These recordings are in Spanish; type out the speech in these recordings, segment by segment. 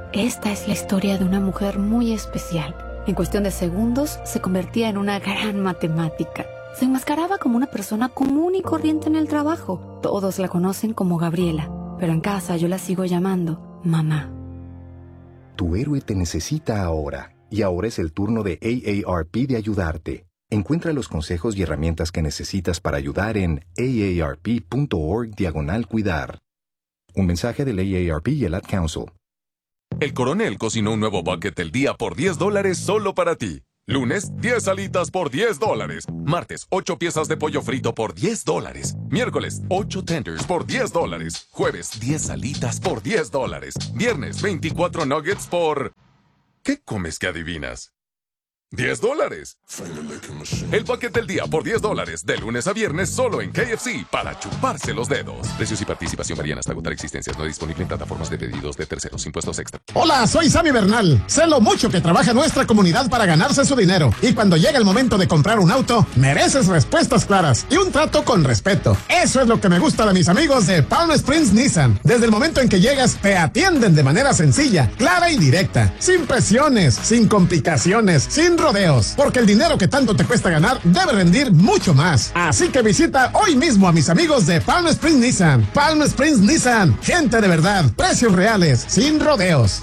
Esta es la historia de una mujer muy especial. En cuestión de segundos, se convertía en una gran matemática. Se enmascaraba como una persona común y corriente en el trabajo. Todos la conocen como Gabriela, pero en casa yo la sigo llamando mamá. Tu héroe te necesita ahora, y ahora es el turno de AARP de ayudarte. Encuentra los consejos y herramientas que necesitas para ayudar en aarp.org/cuidar. Un mensaje del AARP y el Ad Council. El Coronel cocinó un nuevo bucket del día por $10 solo para ti. Lunes, 10 alitas por $10. Martes, 8 piezas de pollo frito por $10. Miércoles, 8 tenders por $10. Jueves, 10 alitas por $10. Viernes, 24 nuggets por... ¿Qué comes que adivinas? $10. El paquete del día por $10, de lunes a viernes solo en KFC, para chuparse los dedos. Precios y participación varían hasta agotar existencias. No disponible en plataformas de pedidos de terceros. Impuestos extra. Hola, soy Sammy Bernal. Sé lo mucho que trabaja nuestra comunidad para ganarse su dinero. Y cuando llega el momento de comprar un auto, mereces respuestas claras y un trato con respeto. Eso es lo que me gusta de mis amigos de Palm Springs Nissan. Desde el momento en que llegas, te atienden de manera sencilla, clara y directa. Sin presiones, sin complicaciones, sin rodeos, porque el dinero que tanto te cuesta ganar debe rendir mucho más. Así que visita hoy mismo a mis amigos de Palm Springs Nissan. Palm Springs Nissan, gente de verdad, precios reales, sin rodeos.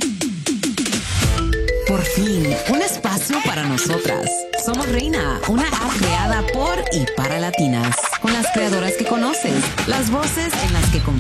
Por fin, un espacio para nosotras. Somos Reina, una app creada por y para latinas, con las creadoras que conoces, las voces en las que